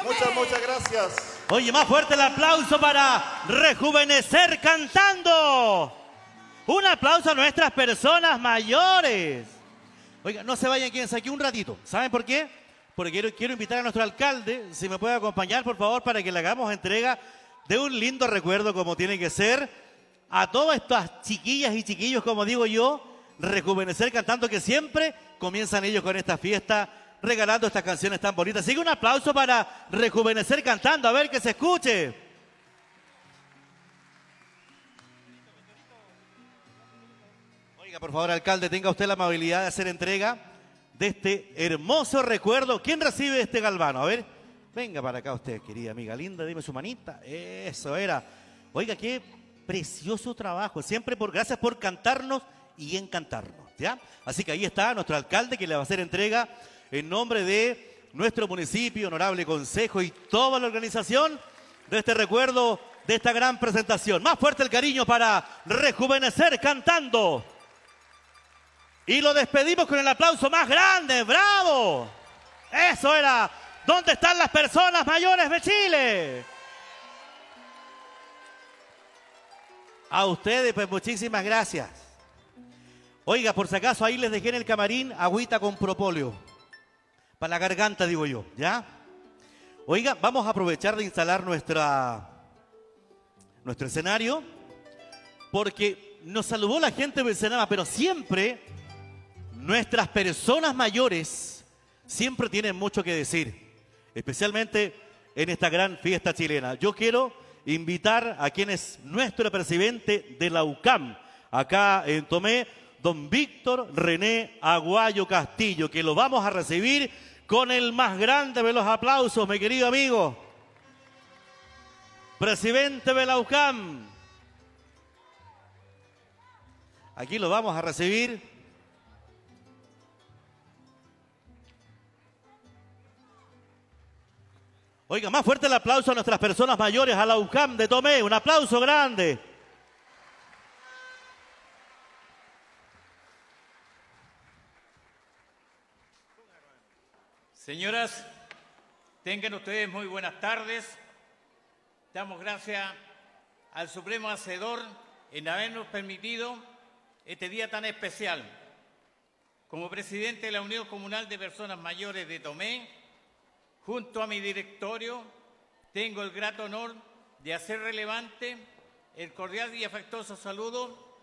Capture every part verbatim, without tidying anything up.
Muchas, muchas gracias. Oye, más fuerte el aplauso para Rejuvenecer Cantando. Un aplauso a nuestras personas mayores. Oiga, no se vayan, quédense aquí un ratito. ¿Saben por qué? Porque quiero, quiero invitar a nuestro alcalde, si me puede acompañar, por favor, para que le hagamos entrega de un lindo recuerdo, como tiene que ser, a todas estas chiquillas y chiquillos, como digo yo, Rejuvenecer Cantando, que siempre comienzan ellos con esta fiesta, regalando estas canciones tan bonitas. Así que un aplauso para Rejuvenecer Cantando, a ver que se escuche. Oiga, por favor, alcalde, tenga usted la amabilidad de hacer entrega de este hermoso recuerdo. ¿Quién recibe este galvano? A ver, venga para acá usted, querida amiga linda, dime su manita. Eso era. Oiga, qué precioso trabajo. Siempre por, gracias por cantarnos y encantarnos, ¿ya? Así que ahí está nuestro alcalde, que le va a hacer entrega en nombre de nuestro municipio, honorable consejo y toda la organización de este recuerdo, de esta gran presentación. Más fuerte el cariño para Rejuvenecer Cantando. Y lo despedimos con el aplauso más grande. ¡Bravo! Eso era. ¿Dónde están las personas mayores de Chile? A ustedes, pues muchísimas gracias. Oiga, por si acaso, ahí les dejé en el camarín agüita con propóleo. Para la garganta, digo yo, ¿ya? Oiga, vamos a aprovechar de instalar nuestra, nuestro escenario, porque nos saludó la gente de Ensenada, pero siempre nuestras personas mayores siempre tienen mucho que decir, especialmente en esta gran fiesta chilena. Yo quiero invitar a quien es nuestro presidente de la U C A M, acá en Tomé, don Víctor René Aguayo Castillo, que lo vamos a recibir con el más grande de los aplausos, mi querido amigo. Presidente de la U C A M. Aquí lo vamos a recibir. Oiga, más fuerte el aplauso a nuestras personas mayores, a la U C A M de Tomé. Un aplauso grande. Señoras, tengan ustedes muy buenas tardes. Damos gracias al Supremo Hacedor en habernos permitido este día tan especial. Como presidente de la Unión Comunal de Personas Mayores de Tomé, junto a mi directorio, tengo el grato honor de hacer relevante el cordial y afectuoso saludo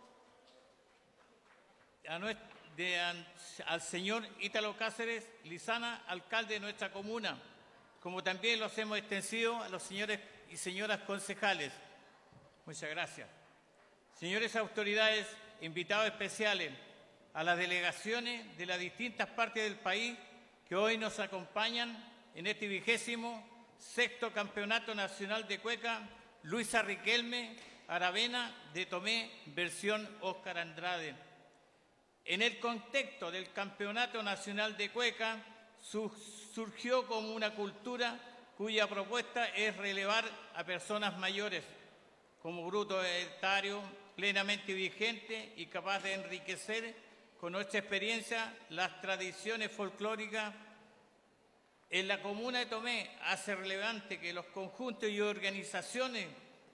a nuestro De, al señor Ítalo Cáceres Lizana, alcalde de nuestra comuna, como también lo hacemos extensivo a los señores y señoras concejales. Muchas gracias. Señores autoridades, invitados especiales, a las delegaciones de las distintas partes del país que hoy nos acompañan en este vigésimo sexto Campeonato Nacional de Cueca Luisa Riquelme Aravena de Tomé, versión Óscar Andrade. En el contexto del Campeonato Nacional de Cueca, su, surgió como una cultura cuya propuesta es relevar a personas mayores como bruto etario, plenamente vigente y capaz de enriquecer con nuestra experiencia las tradiciones folclóricas. En la comuna de Tomé hace relevante que los conjuntos y organizaciones